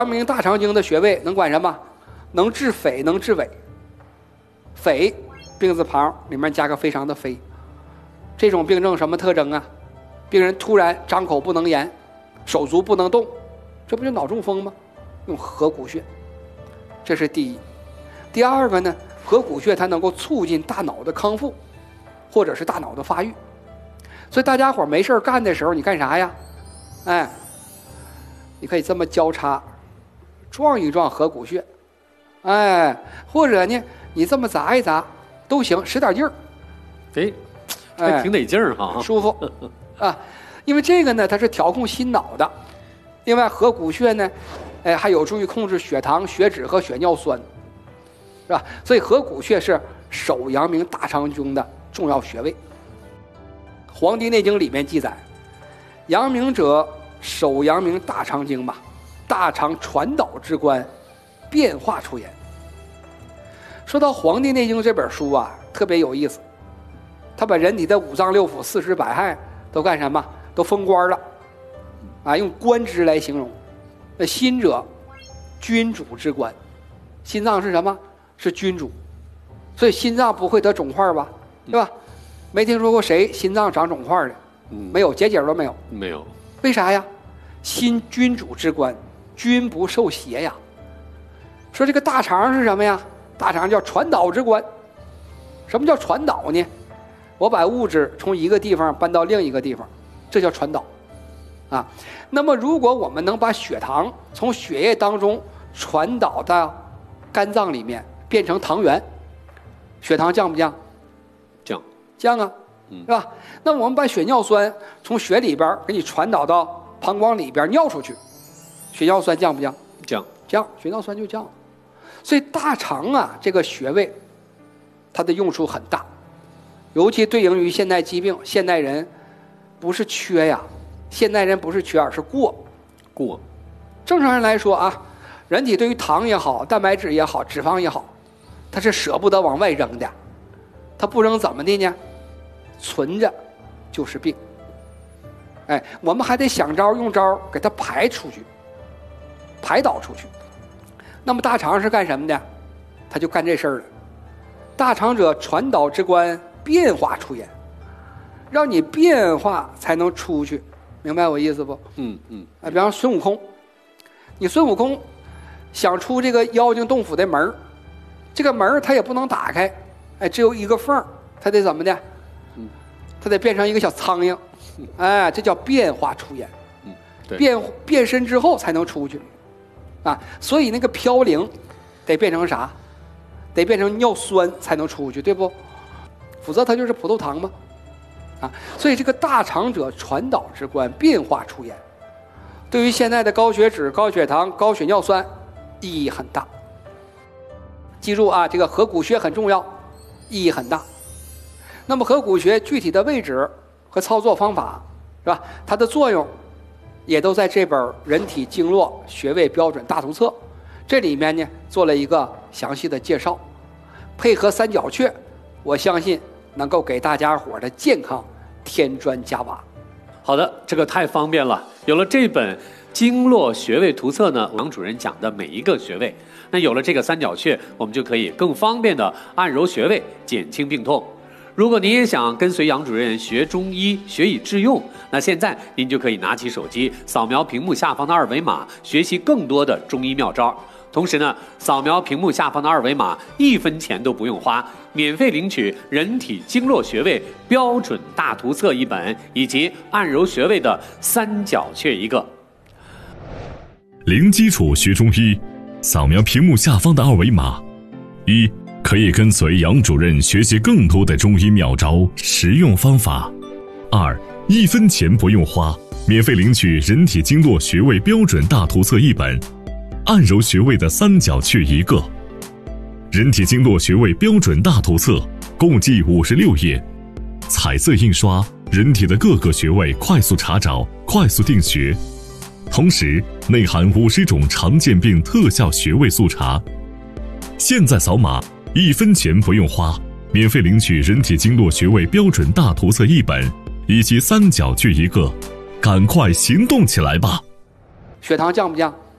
阳明大肠经的穴位能管什么？能治痱，能治痿。痱，病字旁里面加个非常的非。这种病症什么特征啊？病人突然张口不能言，手足不能动，这不就脑中风吗？用合谷穴，这是第一。第二个呢，合谷穴它能够促进大脑的康复，或者是大脑的发育。所以大家伙没事干的时候，你干啥呀？哎，你可以这么交叉撞一撞合谷穴，哎，或者呢你这么砸一砸都行，使点劲儿， 还挺得劲儿哈， 舒服啊。因为这个呢它是调控心脑的，另外合谷穴呢还有助于控制血糖、血脂和血尿酸，是吧？所以合谷穴是手阳明大肠经的重要穴位。《黄帝内经》里面记载，阳明者手阳明大肠经嘛，大肠传导之官，变化出言。说到《黄帝内经》这本书啊，特别有意思，他把人体的五脏六腑、四肢百骸都干什么？都封官了啊，用官职来形容。那心者，君主之官，心脏是什么？是君主，所以心脏不会得肿块吧？对吧？没听说过谁心脏长肿块的，没有，结节都没有， 没有。 为啥呀？心君主之官，君不受邪呀。说这个大肠是什么呀？大肠叫传导之官。什么叫传导呢？我把物质从一个地方搬到另一个地方，这叫传导啊。那么如果我们能把血糖从血液当中传导到肝脏里面，变成糖原，血糖降不降？降啊，是吧？那我们把血尿酸从血里边给你传导到膀胱里边尿出去，血尿酸降不降？降，血尿酸就降了。所以大肠啊这个穴位，它的用处很大，尤其对应于现代疾病。现代人不是缺呀，现代人不是缺，而是过。正常人来说啊，人体对于糖也好、蛋白质也好、脂肪也好，它是舍不得往外扔的。它不扔怎么的呢？存着就是病。哎，我们还得想招用招给它排出去，排导出去。那么大肠是干什么的？它就干这事儿了。大肠者，传导之官，变化出言，让你变化才能出去，明白我意思不？比方孙悟空，你孙悟空想出这个妖精洞府的门，这个门它也不能打开，哎，只有一个缝，它得怎么的？它得变成一个小苍蝇，哎，这叫变化出言。变身之后才能出去啊。所以那个飘零得变成啥？得变成尿酸才能出去，对不？否则它就是葡萄糖嘛啊。所以这个大肠者，传导之官，变化出言，对于现在的高血脂、高血糖、高血尿酸意义很大。记住啊，这个合谷穴很重要，意义很大。那么合谷穴具体的位置和操作方法，是吧？它的作用也都在这本《人体经络穴位标准大图册》这里面呢做了一个详细的介绍，配合三角穴，我相信能够给大家伙的健康添砖加瓦。 好的，这个太方便了。有了这本经络穴位图册呢，王主任讲的每一个穴位，那有了这个三角穴，我们就可以更方便的按揉穴位，减轻病痛。如果您也想跟随杨主任学中医，学以致用，那现在您就可以拿起手机，扫描屏幕下方的二维码，学习更多的中医妙招。同时呢，扫描屏幕下方的二维码，1分钱都不用花，免费领取《人体经络穴位标准大图册》1本，以及按揉穴位的三角穴1个。 零基础学中医，扫描屏幕下方的二维码。1. 可以跟随杨主任学习更多的中医妙招、实用方法。2. 1分钱不用花，免费领取《人体经络穴位标准大图册》1本，按揉穴位的三角穴1个。人体经络穴位标准大图册共计56页，彩色印刷，人体的各个穴位快速查找，快速定穴。同时内含50种常见病特效穴位速查。现在扫码，1分钱不用花，免费领取《人体经络穴位标准大图册》1本，以及三角穴1个，赶快行动起来吧！ 血糖降不降？